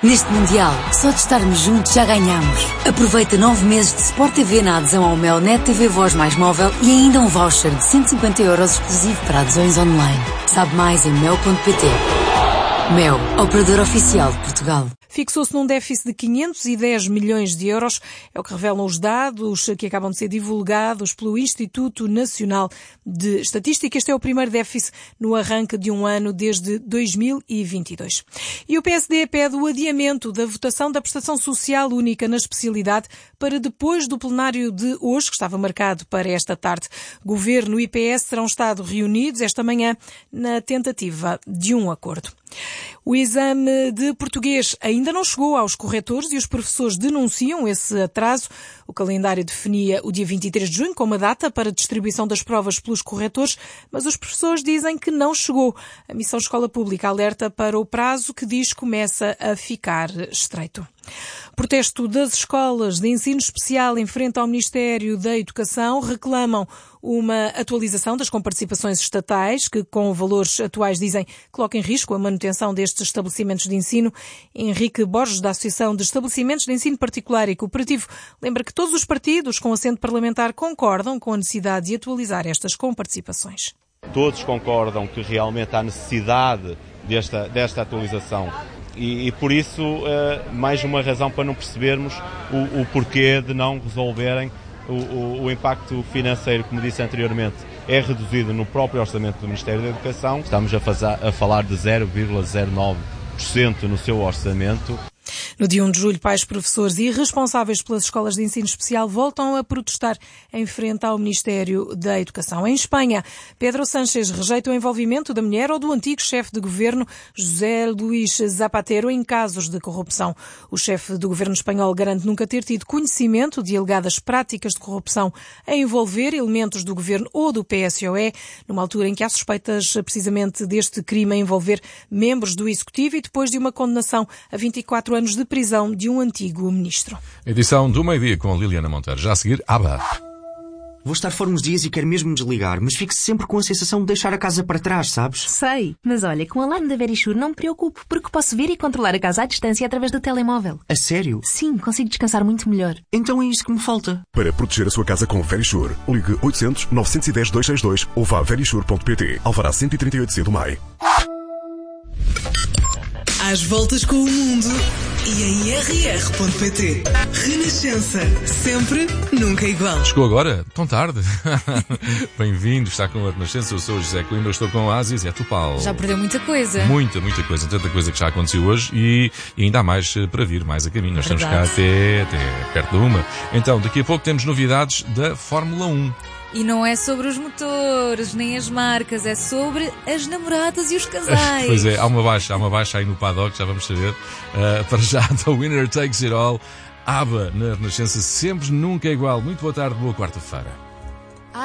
Neste Mundial, só de estarmos juntos já ganhamos. Aproveita 9 meses de Sport TV na adesão ao Mel Net TV Voz mais móvel e ainda um voucher de 150 € exclusivo para adesões online. Sabe mais em mel.pt. Mel, operador oficial de Portugal. Fixou-se num déficit de 510 milhões de euros. É o que revelam os dados que acabam de ser divulgados pelo Instituto Nacional de Estatística. Este é o primeiro déficit no arranque de um ano desde 2022. E o PSD pede o adiamento da votação da prestação social única na especialidade para depois do plenário de hoje, que estava marcado para esta tarde. Governo e PS terão estado reunidos esta manhã na tentativa de um acordo. O exame de português ainda não chegou aos corretores e os professores denunciam esse atraso. O calendário definia o dia 23 de junho como a data para a distribuição das provas pelos corretores, mas os professores dizem que não chegou. A Missão Escola Pública alerta para o prazo que diz começa a ficar estreito. Protesto das escolas de ensino especial em frente ao Ministério da Educação reclamam uma atualização das comparticipações estatais que, com valores atuais, dizem coloca em risco a manutenção destes estabelecimentos de ensino. Henrique Borges, da Associação de Estabelecimentos de Ensino Particular e Cooperativo, lembra que todos os partidos com assento parlamentar concordam com a necessidade de atualizar estas comparticipações. Todos concordam que realmente há necessidade desta atualização. E por isso, mais uma razão para não percebermos o porquê de não resolverem o impacto financeiro, como disse anteriormente, é reduzido no próprio orçamento do Ministério da Educação. Estamos a falar de 0,09% no seu orçamento. No dia 1 de julho, pais, professores e responsáveis pelas escolas de ensino especial voltam a protestar em frente ao Ministério da Educação. Em Espanha, Pedro Sánchez rejeita o envolvimento da mulher ou do antigo chefe de governo, José Luís Zapatero, em casos de corrupção. O chefe do governo espanhol garante nunca ter tido conhecimento de alegadas práticas de corrupção a envolver elementos do governo ou do PSOE, numa altura em que há suspeitas precisamente deste crime a envolver membros do Executivo e depois de uma condenação a 24 anos de prisão de um antigo ministro. Edição do meio-dia com a Liliana Monteiro. Já a seguir, ABBA. Vou estar fora uns dias e quero mesmo desligar, mas fico sempre com a sensação de deixar a casa para trás, sabes? Sei, mas olha, com o alarme da Verisure não me preocupo, porque posso ver e controlar a casa à distância através do telemóvel. A sério? Sim, consigo descansar muito melhor. Então é isso que me falta. Para proteger a sua casa com Verisure, ligue 800 910 262 ou vá a verisure.pt. Alvará 138 do MAI. Às voltas com o mundo e em rr.pt. Renascença. Sempre, nunca igual. Chegou agora? Tão tarde? Bem-vindo, está com a Renascença. Eu sou o José Coimbra, estou com a Aziz e a Tupal. Já perdeu muita coisa. Muita coisa. Tanta coisa que já aconteceu hoje e ainda há mais para vir, mais a caminho. Nós estamos cá até perto da 1. Então, daqui a pouco temos novidades da Fórmula 1. E não é sobre os motores, nem as marcas, é sobre as namoradas e os casais. Pois é, há uma baixa aí no paddock, já vamos saber. Para já, The Winner Takes It All. ABBA na Renascença, sempre, nunca é igual. Muito boa tarde, boa quarta-feira.